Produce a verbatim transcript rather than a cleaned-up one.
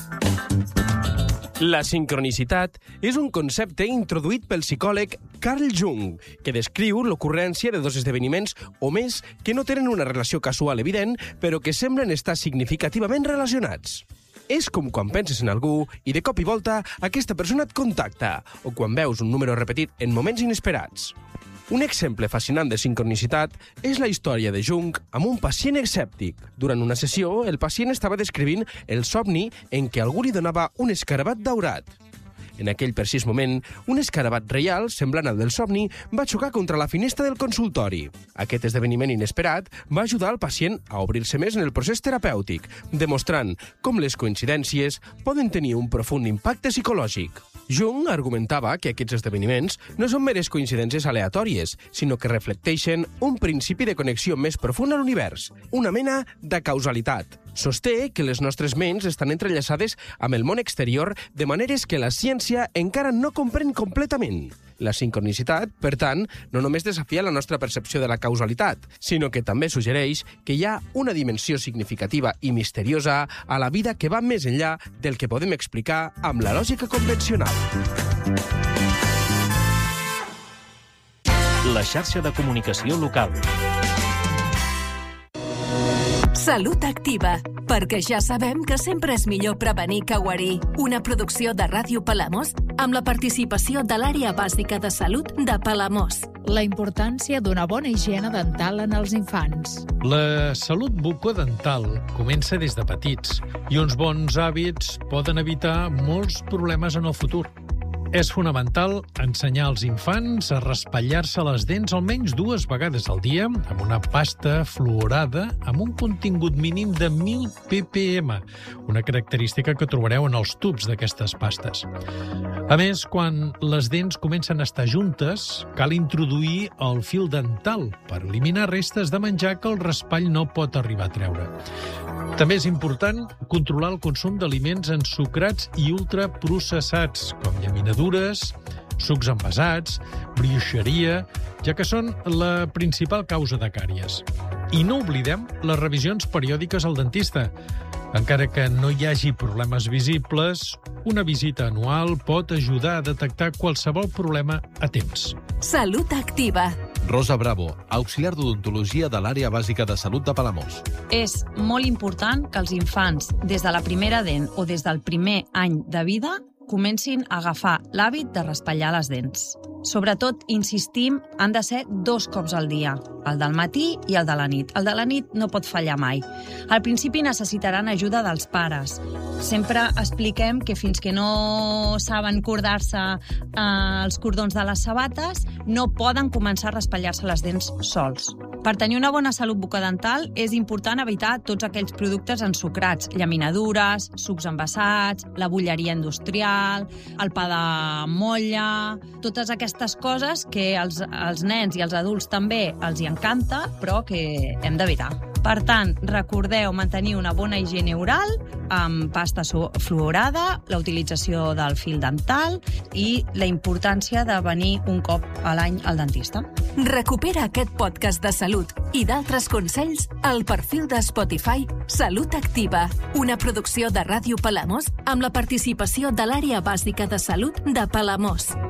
La sincronicitat és un concepte introduït pel psicòleg Carl Jung, que descriu l'ocurrència de dos esdeveniments o més que no tenen una relació casual evident, però que semblen estar significativament relacionats. És com quan penses en algú i de cop i volta aquesta persona et contacta, o quan veus un número repetit en moments inesperats. Un exemple fascinant de sincronicitat és la història de Jung amb un pacient escèptic. Durant una sessió, el pacient estava descrivint el somni en què algú li donava un escarabat daurat. En aquell precís moment, un escarabat reial, semblant al del somni, va xocar contra la finestra del consultori. Aquest esdeveniment inesperat va ajudar al pacient a obrir-se més en el procés terapèutic, demostrant com les coincidències poden tenir un profund impacte psicològic. Jung argumentava que aquests esdeveniments no són meres coincidències aleatòries, sinó que reflecteixen un principi de connexió més profund a l'univers, una mena de causalitat. Sosté que les nostres ments estan entrellaçades amb el món exterior de maneres que la ciència encara no comprèn completament. La sincronicitat, per tant, no només desafia la nostra percepció de la causalitat, sinó que també suggereix que hi ha una dimensió significativa i misteriosa a la vida que va més enllà del que podem explicar amb la lògica convencional. La xarxa de comunicació local. Salut Activa, perquè ja sabem que sempre és millor prevenir que guarir. Una producció de Ràdio Palamós amb la participació de l'Àrea Bàsica de Salut de Palamós. La importància d'una bona higiene dental en els infants. La salut bucodental comença des de petits i uns bons hàbits poden evitar molts problemes en el futur. És fonamental ensenyar als infants a raspallar-se les dents almenys dues vegades al dia amb una pasta fluorada amb un contingut mínim de mil ppm, una característica que trobareu en els tubs d'aquestes pastes. A més, quan les dents comencen a estar juntes, cal introduir el fil dental per eliminar restes de menjar que el raspall no pot arribar a treure. També és important controlar el consum d'aliments ensucrats i ultraprocessats, com llaminadures, sucs envasats, brioixeria, ja que són la principal causa de càries. I no oblidem les revisions periòdiques al dentista. Encara que no hi hagi problemes visibles, una visita anual pot ajudar a detectar qualsevol problema a temps. Salut Activa. Rosa Bravo, auxiliar d'odontologia de l'Àrea Bàsica de Salut de Palamós. És molt important que els infants, des de la primera dent o des del primer any de vida, comencin a agafar l'hàbit de raspallar les dents. Sobretot, insistim, han de ser dos cops al dia, el del matí i el de la nit. El de la nit no pot fallar mai. Al principi necessitaran ajuda dels pares. Sempre expliquem que fins que no saben cordar-se eh, els cordons de les sabates, no poden començar a raspallar-se les dents sols. Per tenir una bona salut bucodental és important evitar tots aquells productes ensucrats, llaminadures, sucs envasats, la bulleria industrial, el pa de molla, totes aquestes coses que als, als nens i als adults també els hi encanta, però que hem d'evitar. Per tant, recordeu mantenir una bona higiene oral amb pasta fluorada, la utilització del fil dental i la importància de venir un cop a l'any al dentista. Recupera aquest podcast de salut i d'altres consells al perfil de Spotify Salut Activa, una producció de Ràdio Palamós amb la participació de l'Àrea Bàsica de Salut de Palamós.